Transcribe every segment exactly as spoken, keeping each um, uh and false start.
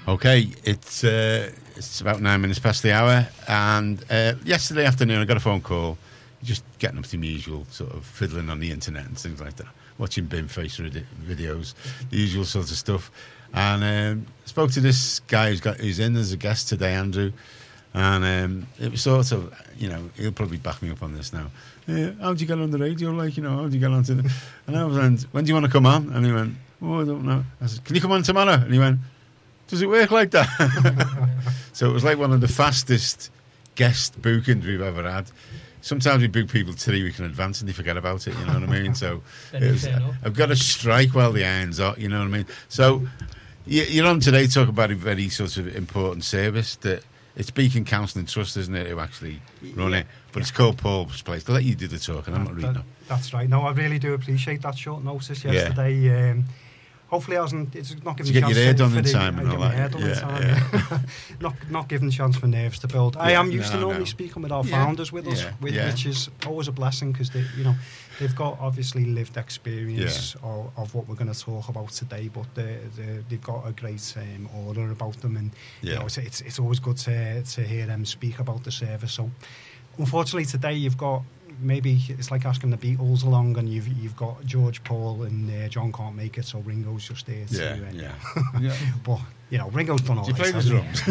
Okay, it's uh, it's about nine minutes past the hour, and uh, yesterday afternoon I got a phone call, just getting up to the usual sort of fiddling on the internet and things like that, watching bin face videos, the usual sort of stuff, and um, spoke to this guy who's got who's in as a guest today, Andrew, and um, it was sort of, you know, he'll probably back me up on this now. Uh, how'd you get on the radio? Like, you know, how'd you get on to the... And I was like, when do you want to come on? And he went, oh, I don't know. I said, can you come on tomorrow? And he went, does it work like that? So it was like one of the fastest guest bookings we've ever had. Sometimes we book people three weeks in advance and they forget about it, you know what I mean? So it was, I've got to strike while the iron's hot, you know what I mean? So you're on today to talk about a very sort of important service that it's Beacon Counselling Trust, isn't it, who actually run it? But it's called Paul's Place. I'll let you do the talking. I'm not reading that, them. That's right. No, I really do appreciate that short notice yesterday. Yeah. Um, hopefully, it hasn't. It's not giving to chance get your hair done for in the, time and all that. Yeah, yeah. yeah. not not giving chance for nerves to build. Yeah, I am used no, to normally no. speaking with our yeah. founders with us, yeah. With, yeah. which is always a blessing because they, you know, they've got obviously lived experience yeah. of, of what we're going to talk about today, but they, they, they've got a great um, order about them, and yeah. you know, it's, it's it's always good to to hear them speak about the service. So, unfortunately, today you've got. Maybe it's like asking the Beatles along, and you've you've got George, Paul, and uh, John can't make it, so Ringo's just there. To, yeah, uh, yeah. yeah. But you know, Ringo's done all. Do you right, play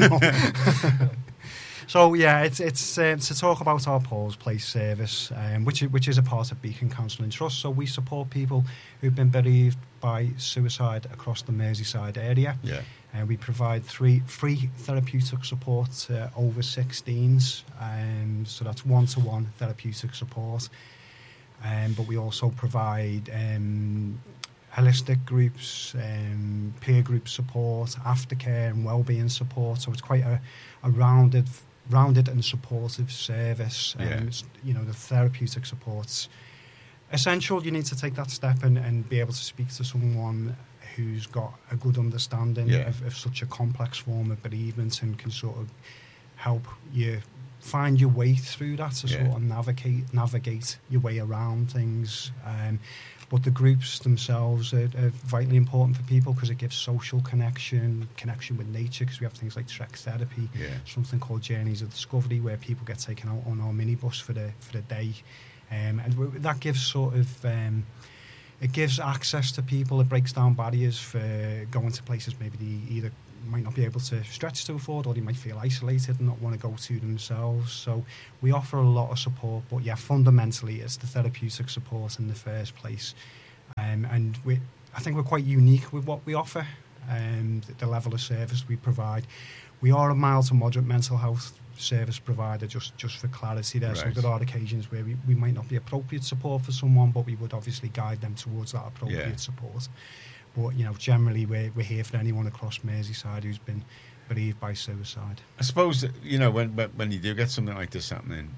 the drums? So yeah, it's it's uh, to talk about our Paul's Place service, um, which which is a part of Beacon Counselling Trust. So we support people who've been bereaved by suicide across the Merseyside area. Yeah. And uh, we provide three free therapeutic support to over sixteens, um, so that's one-to-one therapeutic support. Um, but we also provide um, holistic groups, um, peer group support, aftercare and wellbeing support. So it's quite a, a rounded, rounded and supportive service. Um, yeah. it's, you know, the therapeutic support's essential. You need to take that step and, and be able to speak to someone who's got a good understanding yeah. of, of such a complex form of bereavement and can sort of help you find your way through that to yeah. sort of navigate navigate your way around things. Um, but the groups themselves are, are vitally important for people because it gives social connection, connection with nature, because we have things like Trek Therapy, yeah. something called Journeys of Discovery, where people get taken out on our minibus for the for the day. Um, and w- that gives sort of... Um, It gives access to people. It breaks down barriers for going to places maybe they either might not be able to stretch to afford, or they might feel isolated and not want to go to themselves. So we offer a lot of support, but yeah, fundamentally it's the therapeutic support in the first place. Um, and we, I think we're quite unique with what we offer, um, the, the level of service we provide. We are a mild to moderate mental health service provider, just just for clarity there. Right. So there are occasions where we, we might not be appropriate support for someone, but we would obviously guide them towards that appropriate yeah. support. But you know, generally we're, we're here for anyone across Merseyside who's been bereaved by suicide. I suppose that, you know, when when you do get something like this happening,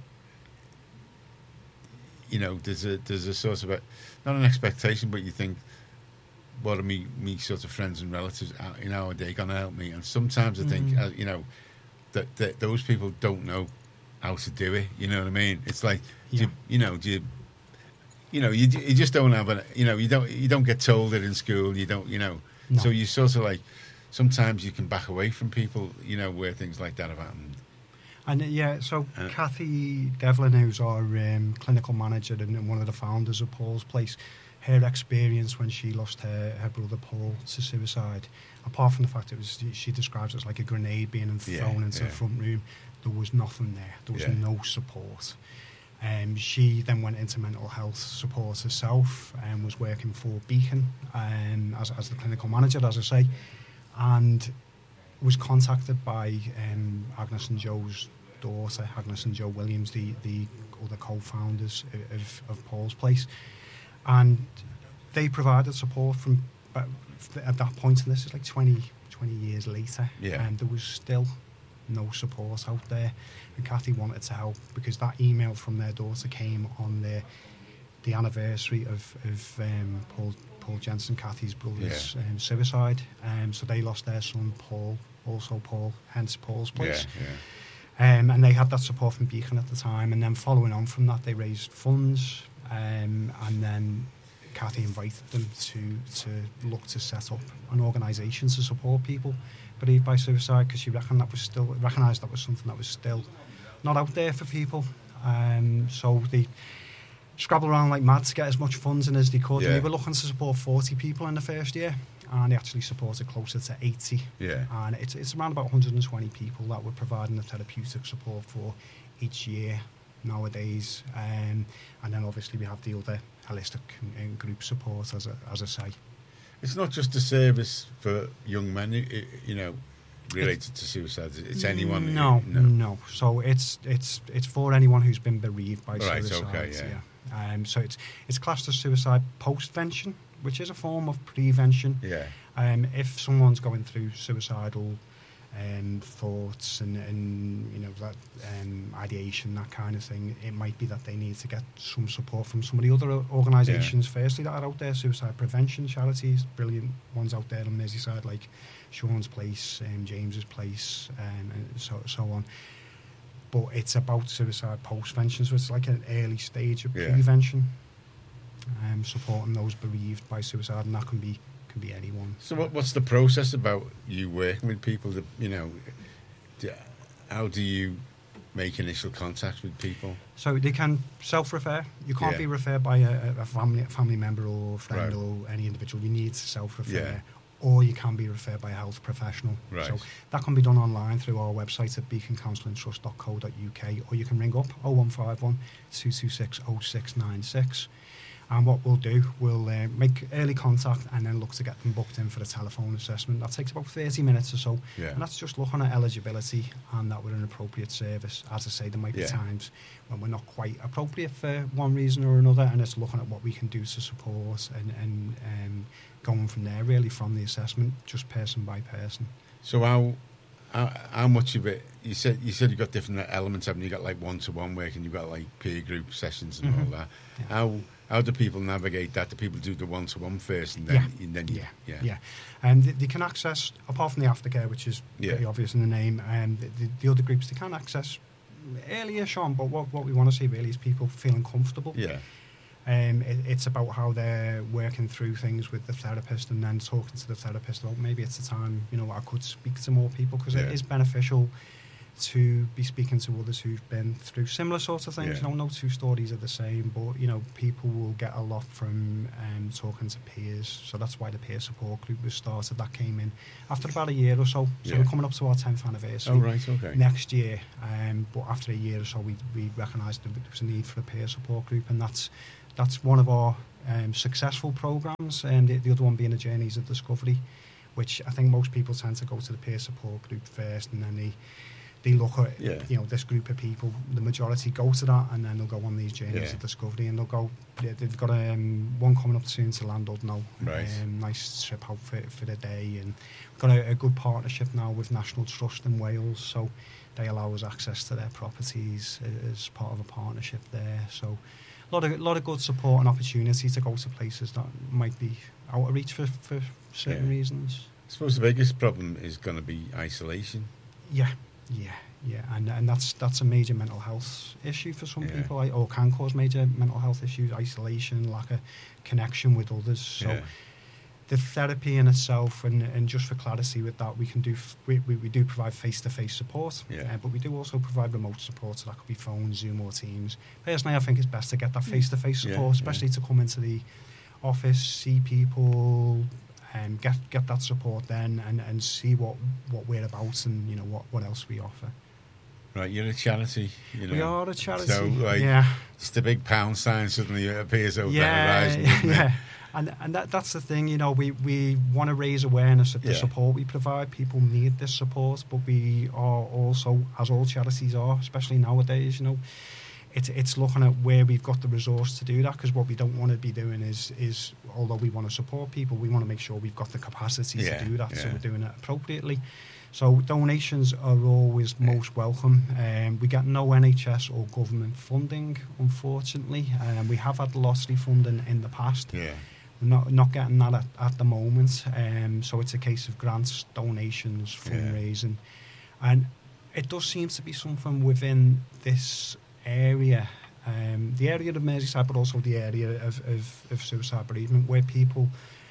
you know, there's a there's a sort of a, not an expectation, but you think, what are me me sort of friends and relatives, you know, are they going to help me? And sometimes I think, mm. uh, you know, that, that those people don't know how to do it. You know what I mean? It's like, yeah. do you, you know, do you, you know, you you just don't have a, you know, you don't you don't get told it in school. You don't, you know, no. So you sort of like, sometimes you can back away from people, you know, where things like that have happened. And uh, yeah, so uh, Kathy Devlin, who's our um, clinical manager and one of the founders of Paul's Place, her experience when she lost her, her brother Paul to suicide, apart from the fact it was, she describes it as like a grenade being thrown yeah, into yeah. the front room, there was nothing there. There was yeah. no support. Um, she then went into mental health support herself and was working for Beacon um, as, as the clinical manager, as I say, and was contacted by um, Agnes and Joe's daughter, Agnes and Joe Williams, the, the other co-founders of, of Paul's Place. And they provided support from but at that point, and this is like twenty, twenty years later, yeah. and there was still no support out there. And Kathy wanted to help because that email from their daughter came on the the anniversary of, of um, Paul Paul Jensen, Kathy's brother's yeah. um, suicide. Um, so they lost their son Paul, also Paul, hence Paul's Place. Yeah, yeah. Um, and they had that support from Beacon at the time, and then following on from that, they raised funds. Um, and then Kathy invited them to to look to set up an organisation to support people bereaved by suicide, because she reckoned that was still recognised that was something that was still not out there for people. Um, so they scrabbled around like mad to get as much funds in as they could. Yeah. And they were looking to support forty people in the first year, and they actually supported closer to eighty. Yeah. And it's it's around about one hundred twenty people that we're providing the therapeutic support for each year nowadays. Um, and then obviously we have the other holistic and, and group support, as a, as I say. It's not just a service for young men, you, you know, related to suicide. It's anyone. No, who, no, no. So it's it's it's for anyone who's been bereaved by Right, suicide. okay, yeah. yeah. Um, so it's it's classed as suicide postvention, which is a form of prevention. Yeah. Um, if someone's going through suicidal um, thoughts and, and you know that um, ideation, that kind of thing, it might be that they need to get some support from some of the other organisations. Yeah. Firstly, that are out there, suicide prevention charities, brilliant ones out there on Merseyside, like Sean's Place, um, James's Place, um, and so so on. But it's about suicide postvention, so it's like an early stage of Yeah. prevention, um, supporting those bereaved by suicide, and that can be can be anyone. So what, what's the process about you working with people? That, you know, do, how do you make initial contact with people? So they can self-refer. You can't Yeah. be referred by a, a family family member or friend Right. or any individual. You need to self-refer. Yeah. Or you can be referred by a health professional. Right. So that can be done online through our website at beacon counselling trust dot co dot uk, or you can ring up oh one five one, two two six, oh six nine six. And what we'll do, we'll uh, make early contact and then look to get them booked in for a telephone assessment. That takes about thirty minutes or so. Yeah. And that's just looking at eligibility and that we're an appropriate service. As I say, there might be Yeah. times when we're not quite appropriate for one reason or another, and it's looking at what we can do to support and, and um, going from there, really, from the assessment, just person by person. So how how, how much of it? You said you said you got different elements. Haven't you? You got like one to one work, and you've got like peer group sessions and Mhm. all that. Yeah. How how do people navigate that? Do people do the one to one first, and then Yeah. and then you, Yeah, yeah, yeah. And they, they can access, apart from the aftercare, which is Yeah. pretty obvious in the name, and the, the, the other groups they can access earlier, Sean, but what, what we want to see really is people feeling comfortable. yeah, Um, it, it's about how they're working through things with the therapist and then talking to the therapist about maybe it's a time, you know, I could speak to more people, because Yeah. it is beneficial to be speaking to others who've been through similar sorts of things. Yeah. You know, no two stories are the same, but, you know, people will get a lot from um, talking to peers. So that's why the peer support group was started. That came in after about a year or so. So Yeah. we're coming up to our tenth anniversary Oh, right, okay. next year. Um, but after a year or so, we, we recognised that there was a need for a peer support group, and that's that's one of our um, successful programmes, and the, the other one being the Journeys of Discovery, which I think most people tend to go to the peer support group first, and then they they look at Yeah. you know this group of people. The majority go to that, and then they'll go on these Journeys Yeah. of Discovery, and they'll go. they- They've got um, one coming up soon to Landud now. Right. Um, nice trip out for for the day, and we've got a, a good partnership now with National Trust in Wales, so they allow us access to their properties as part of a partnership there. So a lot of lot of good support and opportunity to go to places that might be out of reach for, for certain Yeah. reasons. I suppose the biggest problem is going to be isolation. Yeah, yeah, yeah, and and that's that's a major mental health issue for some Yeah. people, like, or can cause major mental health issues. Isolation, lack of connection with others. So Yeah. the therapy in itself, and, and just for clarity with that, we can do f- we, we, we do provide face-to-face support, Yeah. uh, but we do also provide remote support, so that could be phone, Zoom or Teams. Personally, I think it's best to get that face-to-face Yeah, support, especially yeah. to come into the office, see people, and get get that support then, and, and see what, what we're about, and you know what, what else we offer. Right, you're a charity. You know. We are a charity. So, like, yeah. just the big pound sign suddenly appears over yeah, the horizon. doesn't it? yeah. And and that that's the thing, you know, we, we want to raise awareness of the Yeah. support we provide. People need this support, but we are also, as all charities are, especially nowadays, you know, it's it's looking at where we've got the resource to do that, because what we don't want to be doing is, is although we want to support people, we want to make sure we've got the capacity Yeah, to do that, so yeah. we're doing it appropriately. So donations are always most welcome. Um, we get no N H S or government funding, unfortunately. Um, we have had lottery funding in the past. Yeah. We're not not getting that at, at the moment. Um, so it's a case of grants, donations, Yeah. fundraising, and it does seem to be something within this area Um, the area of Merseyside, but also the area of, of, of suicide bereavement, where people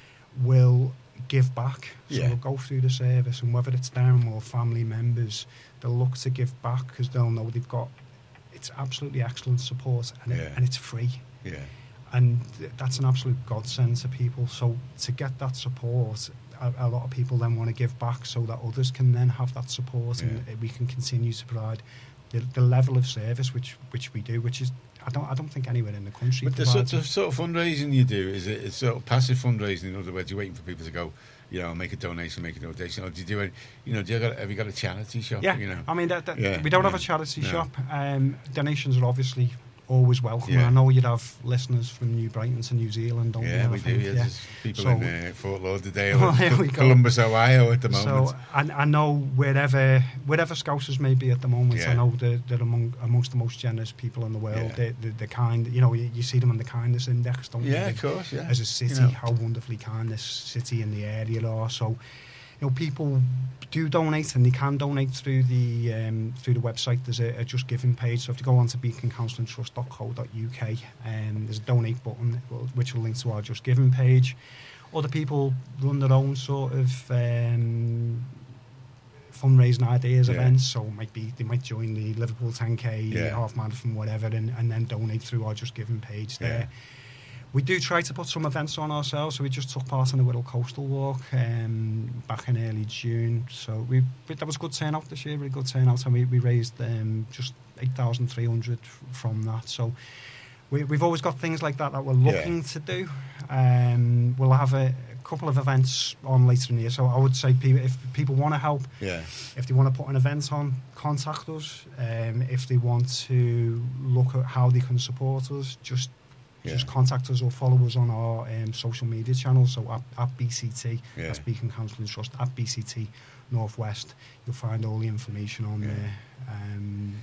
will give back. So Yeah. they'll go through the service, and whether it's them or family members, they'll look to give back because they'll know they've got, it's absolutely excellent support, and, Yeah. it, and it's free. Yeah. And th- that's an absolute godsend to people. So to get that support, a, a lot of people then want to give back so that others can then have that support, and Yeah. we can continue to provide the, the level of service which which we do, which is I don't I don't think anywhere in the country. But the provides sort, it. of, sort of fundraising you do, is it it's sort of passive fundraising? In other words, you're waiting for people to go, you know, make a donation, make a donation, or do you do it? You know, do you got, have you got a charity shop? Yeah, You know, I mean, that, that, Yeah, we don't have yeah. a charity No. shop. Um, donations are obviously always welcome. Yeah. I know you'd have listeners from New Brighton to New Zealand, don't yeah, we? we I do. think, Yeah, yeah. there's people So- in uh, Fort Lauderdale, Well, and there we go. Columbus, Ohio, at the moment. So I, I know wherever wherever Scousers may be at the moment, Yeah. I know they're, they're among amongst the most generous people in the world. Yeah. They're, they're, they're kind. You know, you, you see them on the kindness index, don't yeah, you? of course. Yeah, As a city, You know. how wonderfully kind this city and the area are. So, you know, people do donate, and they can donate through the um, through the website. There's a, a Just Giving page. So if you go on to beacon counselling trust dot co dot U K, um, there's a donate button which will link to our Just Giving page. Other people run their own sort of um, fundraising ideas, Yeah. events. So it might be they might join the Liverpool ten K, Yeah. half marathon, whatever, and, and then donate through our Just Giving page there. Yeah. We do try to put some events on ourselves, so we just took part in the Whittle Coastal Walk um, back in early June. So we, we that was a good turnout this year, really good turnout, and we, we raised um, just eight thousand three hundred from that. So we, we've always got things like that that we're looking Yeah. to do. Um, we'll have a, a couple of events on later in the year, so I would say people, if people want to help, Yeah, if they want to put an event on, contact us. Um, if they want to look at how they can support us, just Yeah. just contact us or follow us on our um, social media channels. So at, at B C T, Yeah. that's Beacon Counselling Trust, at B C T Northwest, you'll find all the information on Yeah. there. Um,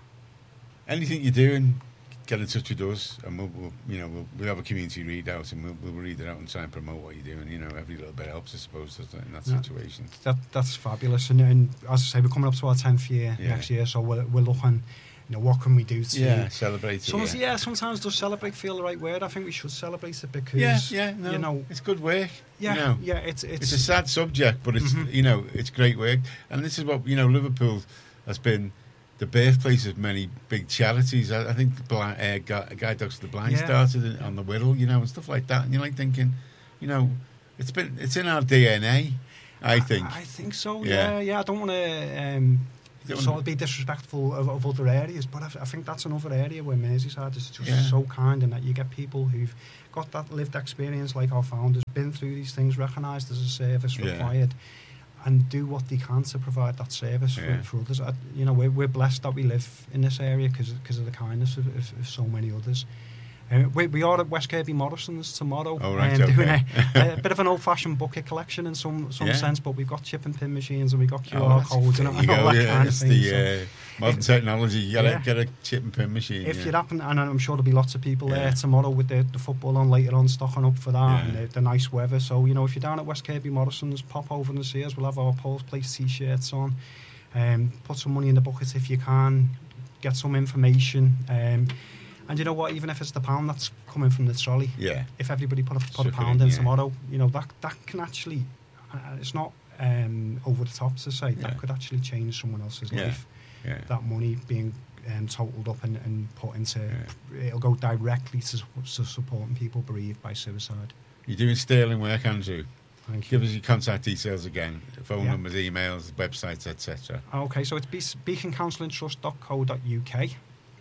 yeah. anything you're doing, get in touch with us, and we'll, we'll you know we'll, we'll have a community readout, and we'll, we'll read it out and try and promote what you're doing. You know, every little bit helps, I suppose, doesn't it, in that Yeah. situation. That that's fabulous, and, and as I say, we're coming up to our tenth year Yeah. next year, so we're, we're looking, you know, what can we do to? Yeah, celebrate it. Some, yeah. yeah, sometimes does celebrate feel the right word? I think we should celebrate it because yeah, yeah, no, you know, it's good work. yeah, you know. yeah, it's it's, It's a sad subject, but it's Mhm. you know it's great work, and this is what you know. Liverpool has been the birthplace of many big charities. I, I think the blind, uh, Guy, Guide Dogs for the Blind Yeah. started in, on the Whittle, you know, and stuff like that. And you're like thinking, you know, it's been it's in our D N A. I think. I, I think so. Yeah. Yeah, yeah. I don't want to um, You don't sort wanna- of be disrespectful of, of other areas, but I, I think that's another area where Merseyside is just Yeah. so kind, and that you get people who've got that lived experience, like our founders, been through these things, recognised as a service Yeah. required, and do what they can to provide that service Yeah. for, for others. I, you know, we're, we're blessed that we live in this area because of the kindness of, of, of so many others. Uh, we, we are at West Kirby Morrison's tomorrow, Oh, right, um, okay. doing a, a bit of an old-fashioned bucket collection in some some Yeah. sense, but we've got chip and pin machines and we've got Q Oh, R that's- codes and, there and you all go, that yeah, kind of it's thing. So the uh, modern technology. You gotta Yeah. get a chip and pin machine. if yeah. you happen, and I'm sure there'll be lots of people Yeah. there tomorrow with the, the football on later on, stocking up for that, Yeah. and the, the nice weather. So, you know, if you're down at West Kirby Morrison's, pop over and see us. We'll have our Paul's Place t-shirts on. Um, put some money in the bucket if you can. Get some information. Um, and you know what? Even if it's the pound that's coming from the trolley, yeah, if everybody put a, put a Chuck it pound in, in yeah. tomorrow, you know, that that can actually, uh, it's not um, over the top to say, Yeah. that could actually change someone else's Yeah. life. yeah. That money being um, totaled up and, and put into, Yeah. it'll go directly to, to supporting people bereaved by suicide. You're doing sterling work, Andrew. Thank Give you. us your contact details again: phone Yeah. numbers, emails, websites, et cetera. Okay, so it's be- beacon counselling trust dot co dot U K.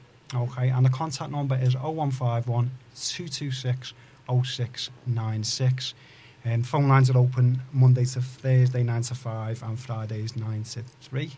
Okay, and the contact number is oh one five one, two two six, oh six nine six. And phone lines are open Monday to Thursday nine to five and Fridays nine to three.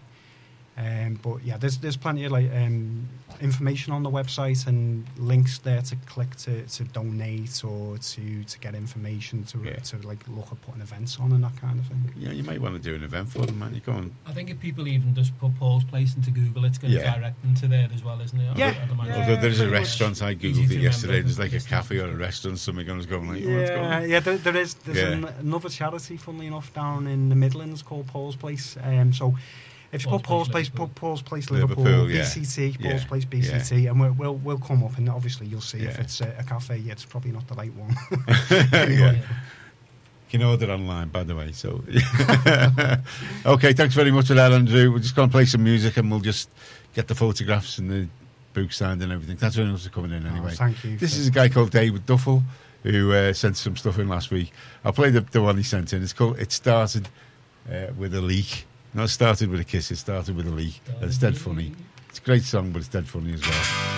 Um, but yeah, there's there's plenty of like um, information on the website and links there to click to, to donate or to, to get information to Yeah. to like look at putting events on and that kind of thing. Yeah, you might want to do an event for them, man. You go on. I think if people even just put Paul's Place into Google, it's going to Yeah. direct them to there as well, isn't it? Yeah, I'd imagine. yeah. Although there's a pretty much. restaurant, I Easy googled to it yesterday. remember. There's like a cafe or a restaurant. Something I was going like, oh, let's go. Yeah, yeah, there, there is. There's Yeah. an, another charity, funnily enough, down in the Midlands called Paul's Place. Um, so If you Paul's put Paul's Place, Place, Liverpool. put Paul's Place, Liverpool, Liverpool, yeah. B C T, Paul's Yeah. Place, B C T, Yeah. and we'll, we'll we'll come up, and obviously you'll see if Yeah. it's a, a cafe. Yeah, it's probably not the right one. yeah. You can order online, by the way. So, okay, thanks very much for that, Andrew. We're just going to play some music, and we'll just get the photographs and the book signed and everything. Thanks very much for coming in. Anyway, Oh, thank you. This is a guy called David Duffel who uh, sent some stuff in last week. I'll play the, the one he sent in. It's called "It Started uh, with a Leak." Not started with a kiss. It started with a leak. And it's dead funny. It's a great song, but it's dead funny as well.